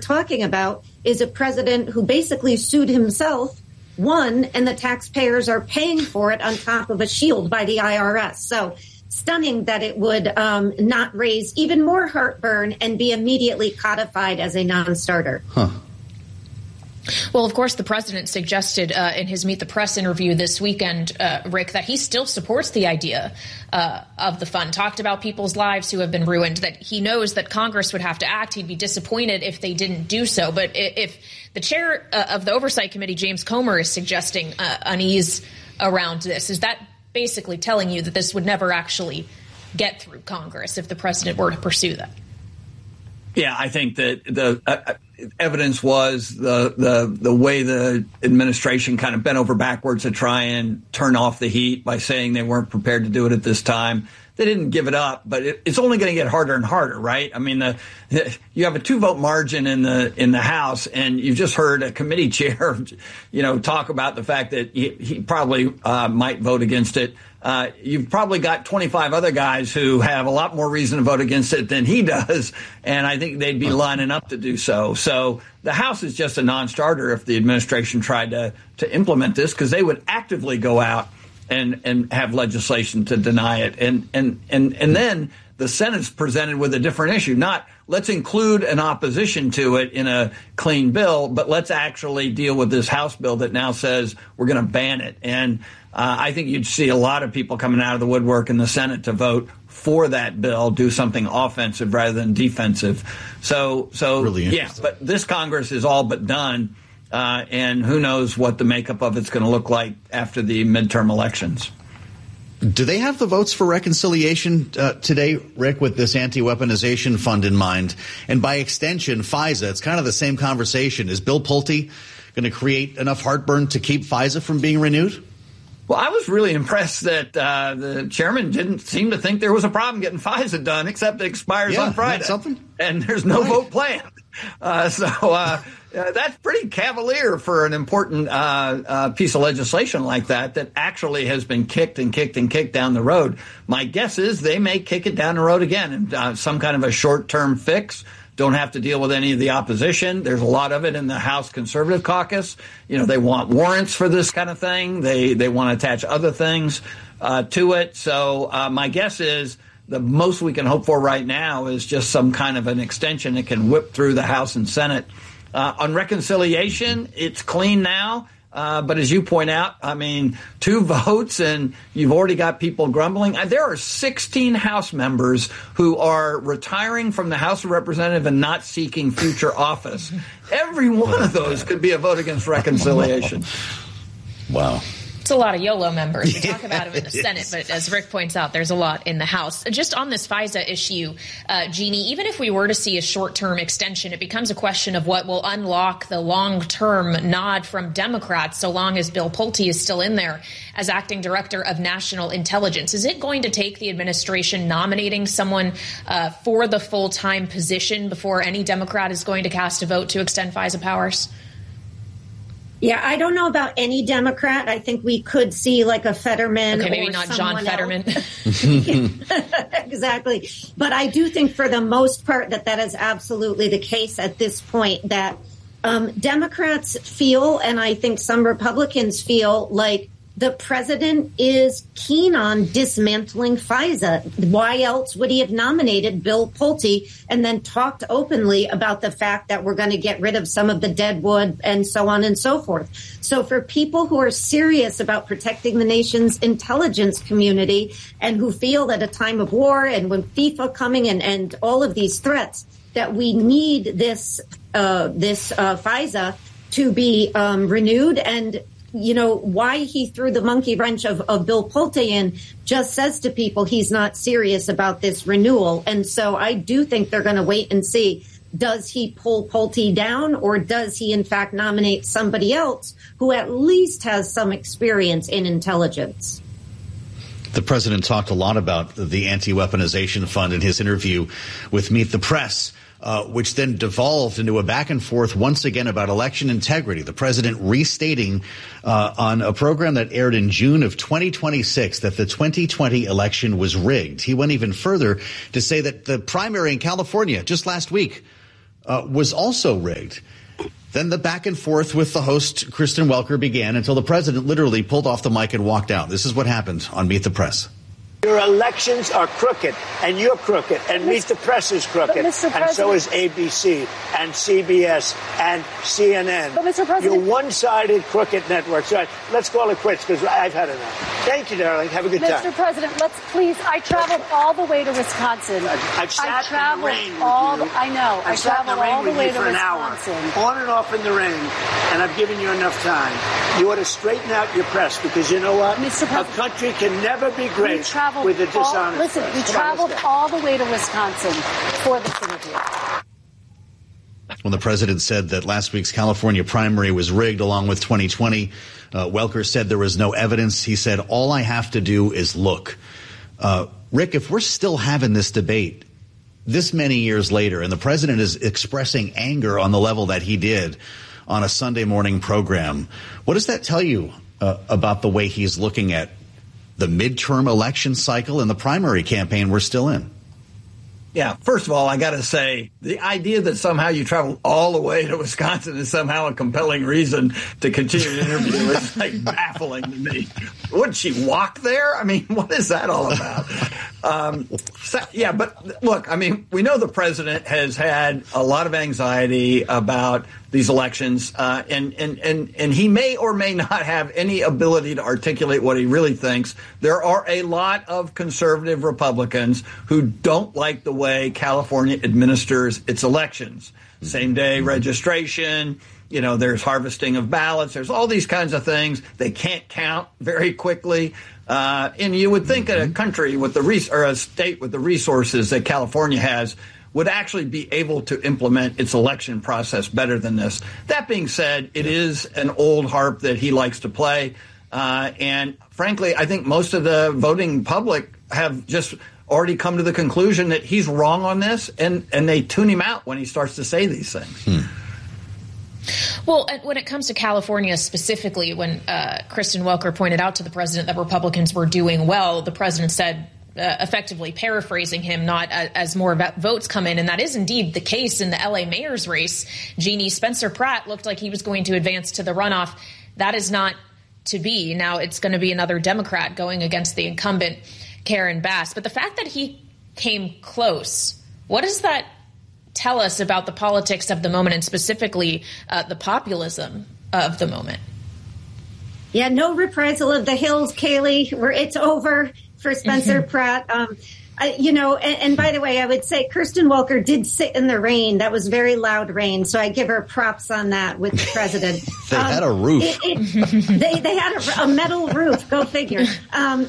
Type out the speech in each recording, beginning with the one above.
talking about is a president who basically sued himself, won, and the taxpayers are paying for it on top of a shield by the IRS. So stunning that it would not raise even more heartburn and be immediately codified as a non-starter. Huh. Well, of course, the president suggested in his Meet the Press interview this weekend, Rick, that he still supports the idea of the fund, talked about people's lives who have been ruined, that he knows that Congress would have to act. He'd be disappointed if they didn't do so. But if the chair of the Oversight Committee, James Comer, is suggesting unease around this, is that basically telling you that this would never actually get through Congress if the president were to pursue that? Yeah, I think that the evidence was the way the administration kind of bent over backwards to try and turn off the heat by saying they weren't prepared to do it at this time. They didn't give it up, but it's only going to get harder and harder, right? I mean, you have a 2-vote margin in the House, and you've just heard a committee chair, talk about the fact that he probably might vote against it. You've probably got 25 other guys who have a lot more reason to vote against it than he does, and I think they'd be lining up to do so. So the House is just a non-starter if the administration tried to implement this, because they would actively go out and have legislation to deny it. And then the Senate's presented with a different issue. Not let's include an opposition to it in a clean bill, but let's actually deal with this House bill that now says we're going to ban it. And I think you'd see a lot of people coming out of the woodwork in the Senate to vote for that bill, do something offensive rather than defensive. So really yeah, but this Congress is all but done. And who knows what the makeup of it's going to look like after the midterm elections. Do they have the votes for reconciliation today, Rick, with this anti-weaponization fund in mind? And by extension, FISA, it's kind of the same conversation. Is Bill Pulte going to create enough heartburn to keep FISA from being renewed? Well, I was really impressed that the chairman didn't seem to think there was a problem getting FISA done, except it expires on Friday. And there's no vote planned. That's pretty cavalier for an important piece of legislation like that actually has been kicked and kicked and kicked down the road. My guess is they may kick it down the road again in some kind of a short-term fix. Don't have to deal with any of the opposition. There's a lot of it in the House Conservative Caucus. They want warrants for this kind of thing. They want to attach other things to it. So my guess is the most we can hope for right now is just some kind of an extension that can whip through the House and Senate. On reconciliation, it's clean now. But as you point out, 2 votes and you've already got people grumbling. There are 16 House members who are retiring from the House of Representatives and not seeking future office. Every one of those could be a vote against reconciliation. Wow. It's a lot of YOLO members. We talk about them in the Senate, but as Rick points out, there's a lot in the House. Just on this FISA issue, Jeannie, even if we were to see a short-term extension, it becomes a question of what will unlock the long-term nod from Democrats so long as Bill Pulte is still in there as acting director of national intelligence. Is it going to take the administration nominating someone for the full-time position before any Democrat is going to cast a vote to extend FISA powers? Yeah, I don't know about any Democrat. I think we could see like a Fetterman. Okay, maybe not John Fetterman. Exactly. But I do think for the most part that is absolutely the case at this point, that Democrats feel, and I think some Republicans feel, like the president is keen on dismantling FISA. Why else would he have nominated Bill Pulte and then talked openly about the fact that we're going to get rid of some of the dead wood and so on and so forth? So for people who are serious about protecting the nation's intelligence community and who feel at a time of war and when FIFA coming and all of these threats, that we need this FISA to be renewed, and why he threw the monkey wrench of Bill Pulte in just says to people he's not serious about this renewal. And so I do think they're going to wait and see, does he pull Pulte down, or does he in fact nominate somebody else who at least has some experience in intelligence? The president talked a lot about the anti-weaponization fund in his interview with Meet the Press, which then devolved into a back and forth once again about election integrity. The president restating on a program that aired in June of 2026 that the 2020 election was rigged. He went even further to say that the primary in California just last week was also rigged. Then the back and forth with the host, Kristen Welker, began until the president literally pulled off the mic and walked out. This is what happened on Meet the Press. Your elections are crooked, and you're crooked, and Meet the Press is crooked, and so is ABC, and CBS, and CNN. But Mr. President, you're one-sided crooked networks. Right, let's call it quits, because I've had enough. Thank you, darling. Have a good time. Mr. President, let's please. I traveled all the way to Wisconsin. I've sat in the rain with you. I know. I traveled all the way to Wisconsin. On and off in the rain, and I've given you enough time. You ought to straighten out your press, because you know what? Mr. President, a country can never be great with a dishonest press. We traveled all the way to Wisconsin for this interview. When the president said that last week's California primary was rigged along with 2020, Welker said there was no evidence. He said, all I have to do is look. Rick, if we're still having this debate this many years later, and the president is expressing anger on the level that he did on a Sunday morning program, what does that tell you about the way he's looking at the midterm election cycle and the primary campaign we're still in? Yeah, first of all, I got to say, the idea that somehow you traveled all the way to Wisconsin is somehow a compelling reason to continue the interview is like baffling to me. Wouldn't she walk there? I mean, what is that all about? But look, I mean, we know the president has had a lot of anxiety about these elections, and he may or may not have any ability to articulate what he really thinks. There are a lot of conservative Republicans who don't like the way California administers its elections. Same day registration, there's harvesting of ballots, there's all these kinds of things. They can't count very quickly. And you would think a country with a state with the resources that California has would actually be able to implement its election process better than this. That being said, it is an old harp that he likes to play. And frankly, I think most of the voting public have just already come to the conclusion that he's wrong on this, and they tune him out when he starts to say these things. Well, when it comes to California specifically, when Kristen Welker pointed out to the president that Republicans were doing well, the president said, effectively paraphrasing him, not as more votes come in. And that is indeed the case in the L.A. mayor's race. Jeannie, Spencer Pratt looked like he was going to advance to the runoff. That is not to be. Now it's going to be another Democrat going against the incumbent, Karen Bass. But the fact that he came close, what does that tell us about the politics of the moment, and specifically the populism of the moment? Yeah, no reprisal of the Hills, Kaylee. It's over for Spencer Pratt. And by the way, I would say Kristen Welker did sit in the rain. That was very loud rain. So I give her props on that with the president. They had a roof. They had a metal roof. Go figure. But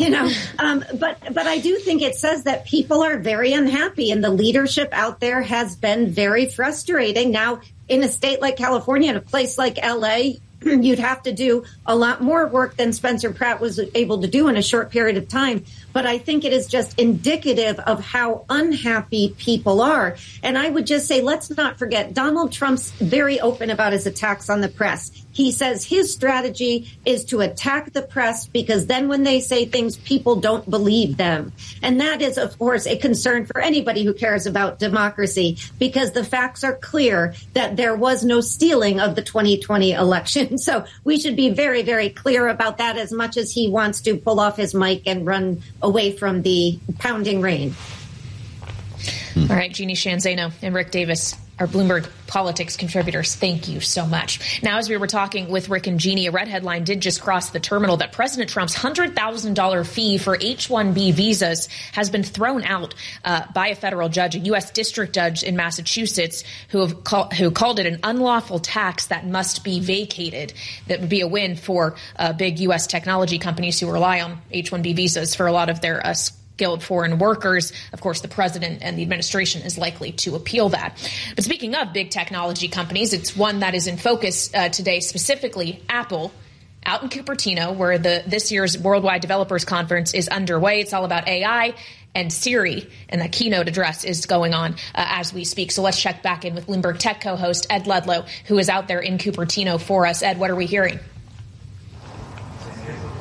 I do think it says that people are very unhappy, and the leadership out there has been very frustrating. Now, in a state like California, in a place like L.A., you'd have to do a lot more work than Spencer Pratt was able to do in a short period of time. But I think it is just indicative of how unhappy people are. And I would just say, let's not forget, Donald Trump's very open about his attacks on the press. He says his strategy is to attack the press because then when they say things, people don't believe them. And that is, of course, a concern for anybody who cares about democracy, because the facts are clear that there was no stealing of the 2020 election. So we should be very, very clear about that, as much as he wants to pull off his mic and run away from the pounding rain. All right, Jeannie Sheehan Zaino and Rick Davis, our Bloomberg Politics contributors, thank you so much. Now, as we were talking with Rick and Jeannie, a red headline did just cross the terminal that President Trump's $100,000 fee for H-1B visas has been thrown out by a federal judge, a U.S. district judge in Massachusetts, who called it an unlawful tax that must be vacated. That would be a win for big U.S. technology companies who rely on H-1B visas for a lot of their skilled foreign workers. Of course, the president and the administration is likely to appeal that. But speaking of big technology companies, it's one that is in focus today, specifically Apple, out in Cupertino, where this year's Worldwide Developers Conference is underway. It's all about AI and Siri, and that keynote address is going on as we speak. So let's check back in with Bloomberg Tech co-host Ed Ludlow, who is out there in Cupertino for us. Ed, what are we hearing?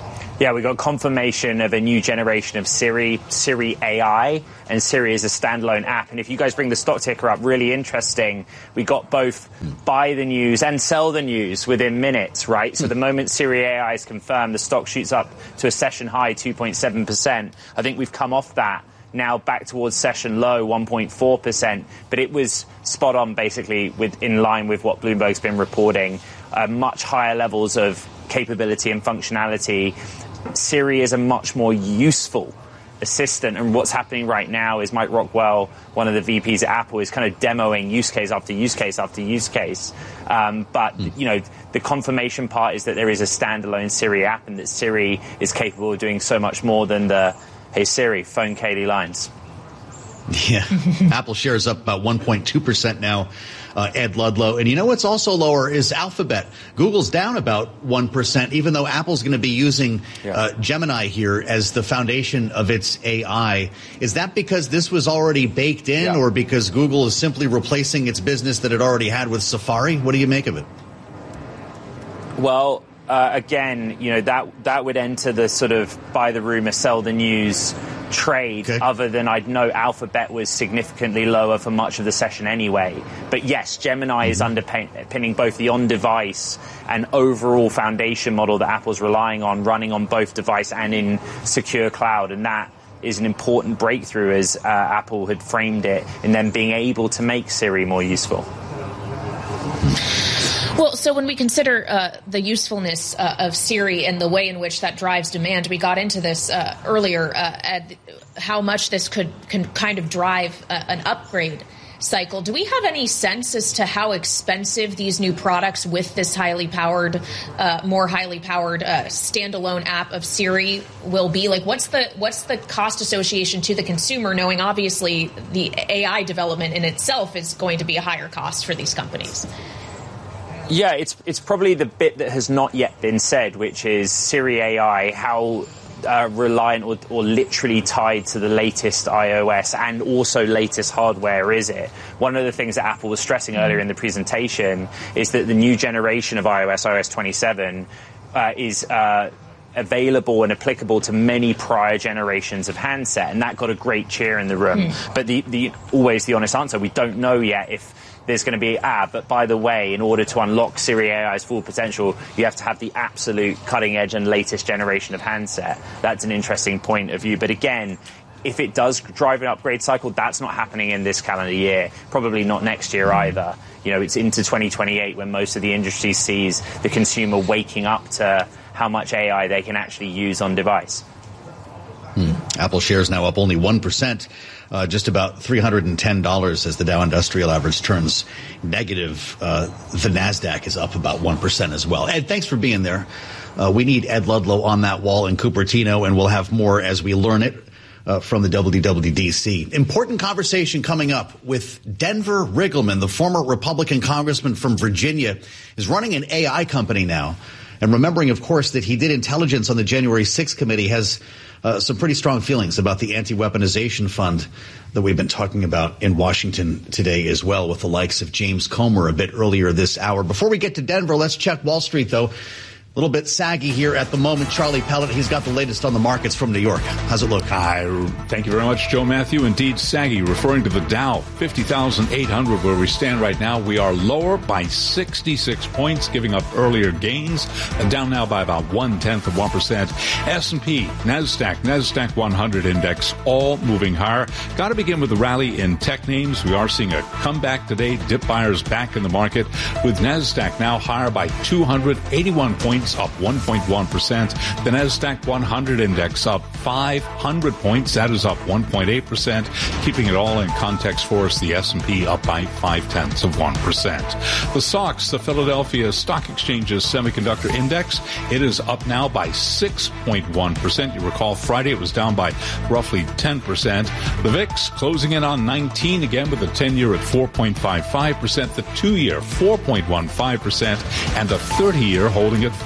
Yeah, we got confirmation of a new generation of Siri AI, and Siri is a standalone app. And if you guys bring the stock ticker up, really interesting, we got both buy the news and sell the news within minutes, right? So the moment Siri AI is confirmed, the stock shoots up to a session high, 2.7%. I think we've come off that now back towards session low, 1.4%. But it was spot on, basically, in line with what Bloomberg's been reporting. Much higher levels of capability and functionality. Siri is a much more useful assistant, and what's happening right now is Mike Rockwell, one of the VPs at Apple, is kind of demoing use case after use case after use case. But the confirmation part is that there is a standalone Siri app, and that Siri is capable of doing so much more than the "Hey Siri, phone Katie" lines. Yeah, Apple shares up about 1.2% now, Ed Ludlow. And you know what's also lower is Alphabet. Google's down about 1%, even though Apple's going to be using Gemini here as the foundation of its AI. Is that because this was already baked in, or because Google is simply replacing its business that it already had with Safari? What do you make of it? Well, again, that would enter the sort of buy the rumor, sell the news trade, other than I'd note Alphabet was significantly lower for much of the session anyway. But yes, Gemini is underpinning both the on-device and overall foundation model that Apple's relying on, running on both device and in secure cloud. And that is an important breakthrough, as Apple had framed it, in them being able to make Siri more useful. Well, so when we consider the usefulness of Siri and the way in which that drives demand, we got into this earlier, at how much this can kind of drive an upgrade cycle. Do we have any sense as to how expensive these new products with this highly powered, more highly powered standalone app of Siri will be? Like, what's the cost association to the consumer, knowing obviously the AI development in itself is going to be a higher cost for these companies? Yeah, it's probably the bit that has not yet been said, which is Siri AI, how reliant or literally tied to the latest iOS and also latest hardware is it? One of the things that Apple was stressing earlier in the presentation is that the new generation of iOS 27, is available and applicable to many prior generations of handset, and that got a great cheer in the room. But the always the honest answer, we don't know yet if there's going to be but by the way, in order to unlock Siri AI's full potential, you have to have the absolute cutting edge and latest generation of handset. That's an interesting point of view. But again, if it does drive an upgrade cycle, that's not happening in this calendar year, probably not next year either. It's into 2028 when most of the industry sees the consumer waking up to how much AI they can actually use on device. Apple shares now up only 1%, just about $310 as the Dow Industrial Average turns negative. The NASDAQ is up about 1% as well. Ed, thanks for being there. We need Ed Ludlow on that wall in Cupertino, and we'll have more as we learn it from the WWDC. Important conversation coming up with Denver Riggleman, the former Republican congressman from Virginia, is running an AI company now. And remembering, of course, that he did intelligence on the January 6th committee, has some pretty strong feelings about the anti-weaponization fund that we've been talking about in Washington today as well, with the likes of James Comer a bit earlier this hour. Before we get to Denver, let's check Wall Street, though. A little bit saggy here at the moment. Charlie Pellet, he's got the latest on the markets from New York. How's it look? Thank you very much, Joe Matthew. Indeed, saggy, referring to the Dow, 50,800 where we stand right now. We are lower by 66 points, giving up earlier gains, and down now by about 0.1%. S&P, NASDAQ 100 index, all moving higher. Got to begin with the rally in tech names. We are seeing a comeback today. Dip buyers back in the market, with NASDAQ now higher by 281 points. Up 1.1%. The NASDAQ 100 index up 500 points. That is up 1.8%. Keeping it all in context for us, the S&P up by 0.5%. The SOX, the Philadelphia Stock Exchange's semiconductor index, it is up now by 6.1%. You recall Friday it was down by roughly 10%. The VIX closing in on 19 again, with the 10-year at 4.55%, the 2-year 4.15%, and the 30-year holding at 5.5%.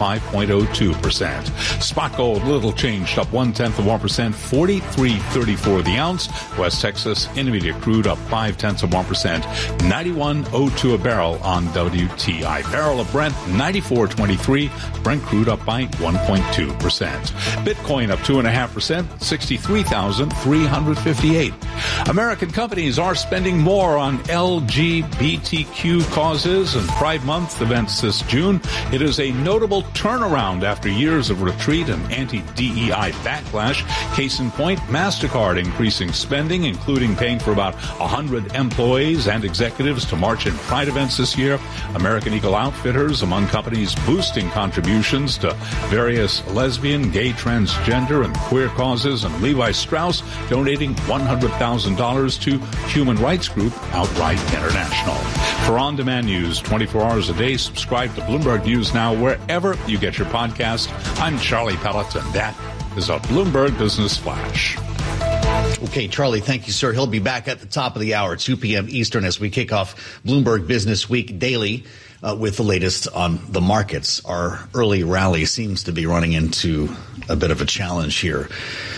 5.02%. Spot gold, little changed, up 0.1%, 43.34 the ounce. West Texas Intermediate crude up 0.5%, 91.02 a barrel on WTI. Barrel of Brent, 94.23. Brent crude up by 1.2%. Bitcoin up 2.5%, 63,358. American companies are spending more on LGBTQ causes and Pride Month events this June. It is a notable turnaround after years of retreat and anti-DEI backlash. Case in point, MasterCard increasing spending, including paying for about 100 employees and executives to march in Pride events this year. American Eagle Outfitters among companies boosting contributions to various lesbian, gay, transgender, and queer causes, and Levi Strauss donating $100,000 to human rights group Outright International. For on-demand news 24 hours a day, subscribe to Bloomberg News Now wherever you get your podcast. I'm Charlie Pellet, and that is a Bloomberg Business Flash. Okay, Charlie, thank you, sir. He'll be back at the top of the hour, 2 p.m. Eastern, as we kick off Bloomberg Business Week daily with the latest on the markets. Our early rally seems to be running into a bit of a challenge here.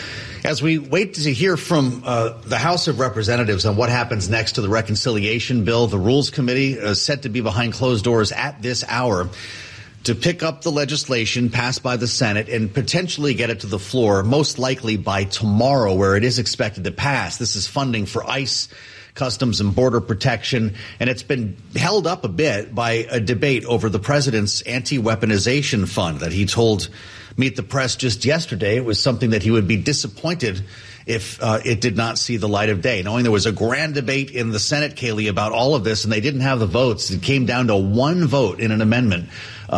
As we wait to hear from the House of Representatives on what happens next to the reconciliation bill, the Rules Committee is set to be behind closed doors at this hour to pick up the legislation passed by the Senate and potentially get it to the floor, most likely by tomorrow, where it is expected to pass. This is funding for ICE, Customs and Border Protection, and it's been held up a bit by a debate over the president's anti-weaponization fund that he told Meet the Press just yesterday. It was something that he would be disappointed if it did not see the light of day. Knowing there was a grand debate in the Senate, Kaylee, about all of this, and they didn't have the votes. It came down to one vote in an amendment,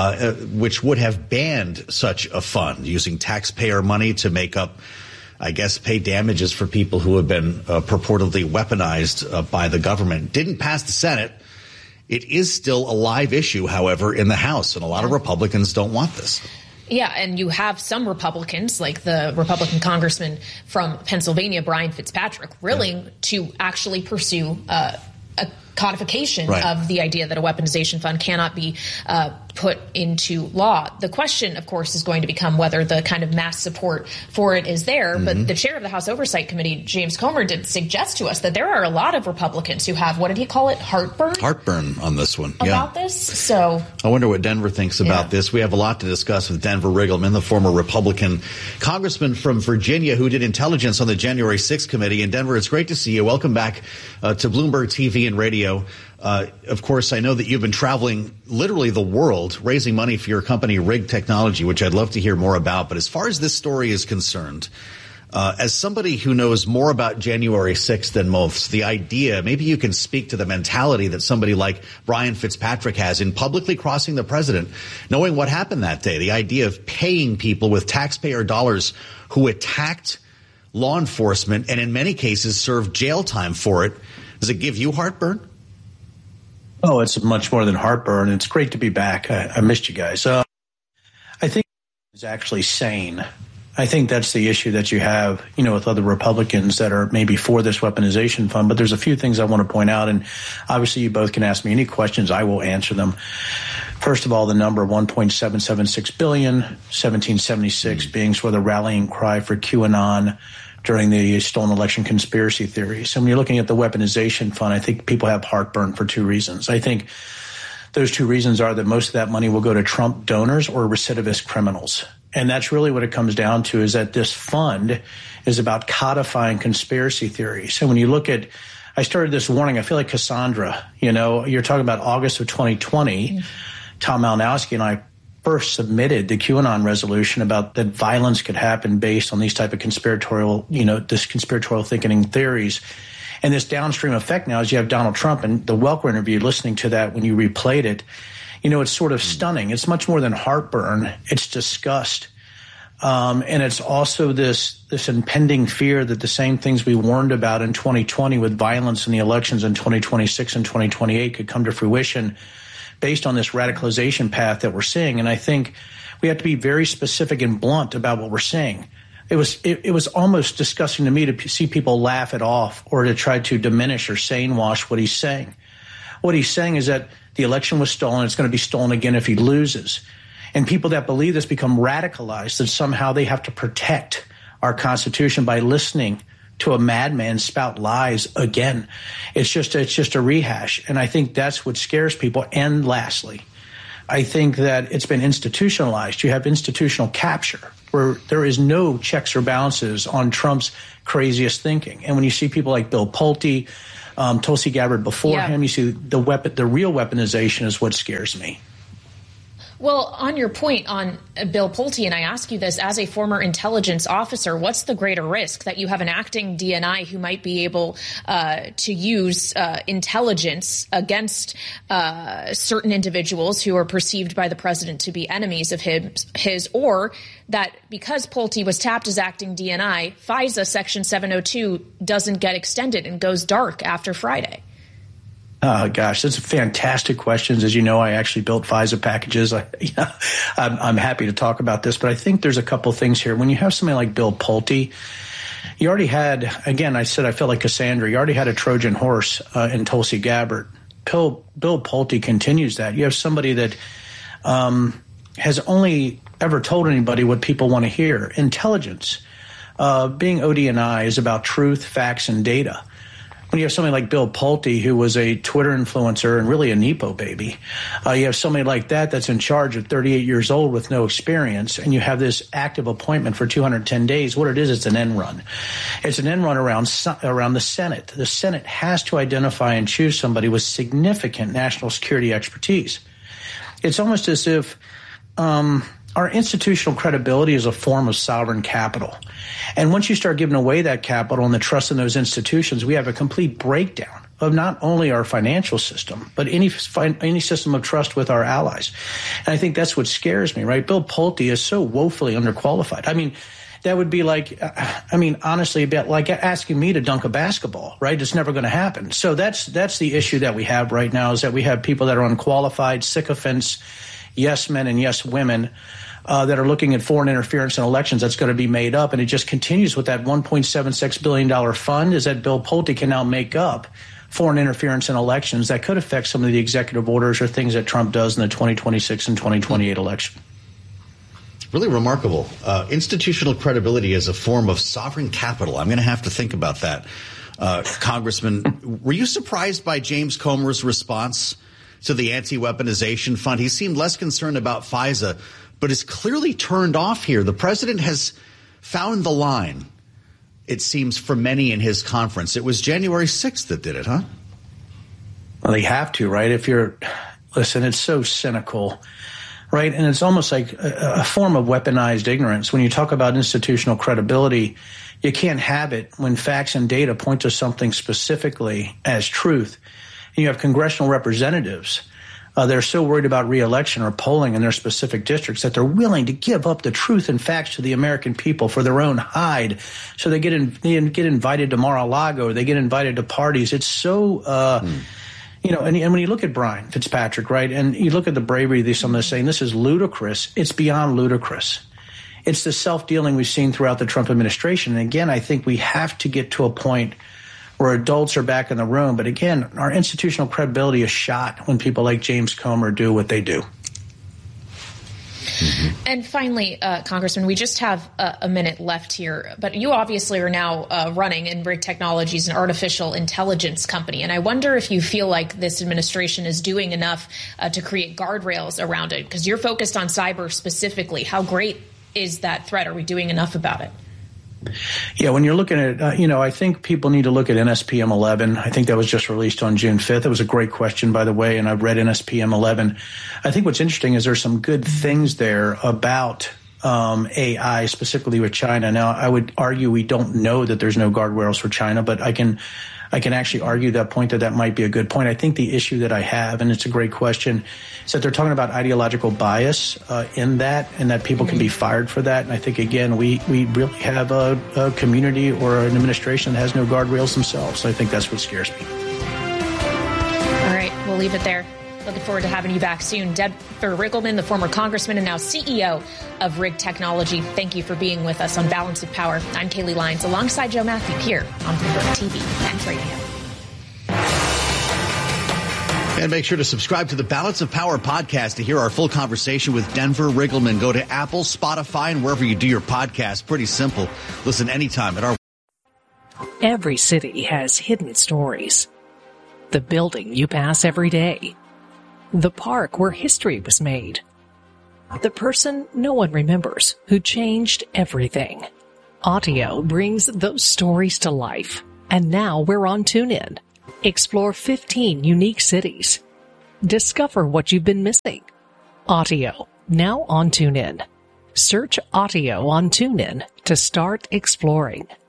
which would have banned such a fund, using taxpayer money to make up, I guess, pay damages for people who have been purportedly weaponized by the government. Didn't pass the Senate. It is still a live issue, however, in the House, and a lot of Republicans don't want this. Yeah, and you have some Republicans, like the Republican congressman from Pennsylvania, Brian Fitzpatrick, willing to actually pursue a codification of the idea that a weaponization fund cannot be put into law. The question, of course, is going to become whether the kind of mass support for it is there. Mm-hmm. But the chair of the House Oversight Committee, James Comer, did suggest to us that there are a lot of Republicans who have, what did he call it, heartburn? Heartburn on this one. About this. So I wonder what Denver thinks about this. We have a lot to discuss with Denver Riggleman, the former Republican congressman from Virginia who did intelligence on the January 6th committee. In Denver, it's great to see you. Welcome back to Bloomberg TV and radio. Of course, I know that you've been traveling literally the world raising money for your company, Rig Technology, which I'd love to hear more about. But as far as this story is concerned, as somebody who knows more about January 6th than most, the idea, maybe you can speak to the mentality that somebody like Brian Fitzpatrick has in publicly crossing the president, knowing what happened that day, the idea of paying people with taxpayer dollars who attacked law enforcement and in many cases served jail time for it. Does it give you heartburn? Oh, it's much more than heartburn. It's great to be back. I missed you guys. I think it's actually sane. I think that's the issue that you have, with other Republicans that are maybe for this weaponization fund. But there's a few things I want to point out. And obviously you both can ask me any questions. I will answer them. First of all, the number $1.776 billion, 1776 being sort of the rallying cry for QAnon during the stolen election conspiracy theory. So when you're looking at the weaponization fund, I think people have heartburn for two reasons. I think those two reasons are that most of that money will go to Trump donors or recidivist criminals. And that's really what it comes down to, is that this fund is about codifying conspiracy theory. So when you look at, I started this warning, I feel like Cassandra, you're talking about August of 2020, Tom Malinowski and I first submitted the QAnon resolution about that violence could happen based on these type of conspiratorial, this conspiratorial thinking theories. And this downstream effect now is you have Donald Trump and the Welker interview, listening to that when you replayed it, it's sort of stunning. It's much more than heartburn. It's disgust. And it's also this impending fear that the same things we warned about in 2020 with violence in the elections in 2026 and 2028 could come to fruition based on this radicalization path that we're seeing. And I think we have to be very specific and blunt about what we're saying. It was almost disgusting to me to see people laugh it off or to try to diminish or sane wash what he's saying. What he's saying is that the election was stolen. It's going to be stolen again if he loses. And people that believe this become radicalized, that somehow they have to protect our Constitution by listening to a madman spout lies again. It's just a rehash. And I think that's what scares people. And lastly, I think that it's been institutionalized. You have institutional capture where there is no checks or balances on Trump's craziest thinking. And when you see people like Bill Pulte, Tulsi Gabbard before him, you see the real weaponization is what scares me. Well, on your point on Bill Pulte, and I ask you this as a former intelligence officer, what's the greater risk, that you have an acting DNI who might be able to use intelligence against certain individuals who are perceived by the president to be enemies of his, or that because Pulte was tapped as acting DNI, FISA Section 702 doesn't get extended and goes dark after Friday? Gosh, that's fantastic questions. As you know, I actually built FISA packages. I'm happy to talk about this, but I think there's a couple things here. When you have somebody like Bill Pulte, you already had, again, I said I felt like Cassandra, you already had a Trojan horse in Tulsi Gabbard. Bill Pulte continues that. You have somebody that has only ever told anybody what people want to hear. Intelligence, being ODNI, is about truth, facts, and data. When you have somebody like Bill Pulte, who was a Twitter influencer and really a Nepo baby, you have somebody like that that's in charge at 38 years old with no experience, and you have this active appointment for 210 days. What it is, it's an end run. It's an end run around the Senate. The Senate has to identify and choose somebody with significant national security expertise. It's almost as if our institutional credibility is a form of sovereign capital. And once you start giving away that capital and the trust in those institutions, we have a complete breakdown of not only our financial system, but any system of trust with our allies. And I think that's what scares me, right? Bill Pulte is so woefully underqualified. I mean, that would be like, honestly, a bit like asking me to dunk a basketball, right? It's never going to happen. So that's the issue that we have right now, is that we have people that are unqualified, sycophants, yes men and yes women, that are looking at foreign interference in elections that's going to be made up. And it just continues with that $1.76 billion fund, is that Bill Pulte can now make up foreign interference in elections that could affect some of the executive orders or things that Trump does in the 2026 and 2028 election. Really remarkable. Institutional credibility as a form of sovereign capital. I'm going to have to think about that. Congressman, were you surprised by James Comer's response to the anti-weaponization fund? He seemed less concerned about FISA, but is clearly turned off here. The president has found the line, it seems, for many in his conference. It was January 6th that did it, huh? Well, they have to, right? Listen, it's so cynical, right? And it's almost like a form of weaponized ignorance. When you talk about institutional credibility, you can't have it when facts and data point to something specifically as truth. And you have congressional representatives they're so worried about re-election or polling in their specific districts that they're willing to give up the truth and facts to the American people for their own hide. So they get invited to Mar-a-Lago, they get invited to parties. It's so, and when you look at Brian Fitzpatrick, right, and you look at the bravery of some of them saying this is ludicrous, it's beyond ludicrous. It's the self-dealing we've seen throughout the Trump administration. And again, I think we have to get to a point where adults are back in the room. But again, our institutional credibility is shot when people like James Comer do what they do. And finally, Congressman, we just have a minute left here, but you obviously are now running in Rig Technologies, an artificial intelligence company. And I wonder if you feel like this administration is doing enough to create guardrails around it, because you're focused on cyber specifically. How great is that threat? Are we doing enough about it? Yeah, when you're looking at, I think people need to look at NSPM 11. I think that was just released on June 5th. It was a great question, by the way, and I've read NSPM 11. I think what's interesting is there's some good things there about AI, specifically with China. Now, I would argue we don't know that there's no guardrails for China, but I can actually argue that point, that might be a good point. I think the issue that I have, and it's a great question, is that they're talking about ideological bias in that, and that people can be fired for that. And I think, again, we really have a community or an administration that has no guardrails themselves. So I think that's what scares me. All right, we'll leave it there. Looking forward to having you back soon. Deborah Riggleman, the former congressman and now CEO of Rig Technology, thank you for being with us on Balance of Power. I'm Kaylee Lyons, alongside Joe Matthew here on Bloomberg TV and Radio. And make sure to subscribe to the Balance of Power podcast to hear our full conversation with Denver Riggleman. Go to Apple, Spotify, and wherever you do your podcast. Pretty simple. Listen anytime at our... Every city has hidden stories. The building you pass every day. The park where history was made. The person no one remembers who changed everything. Audio brings those stories to life. And now we're on TuneIn. Explore 15 unique cities. Discover what you've been missing. Audio, now on TuneIn. Search Audio on TuneIn to start exploring.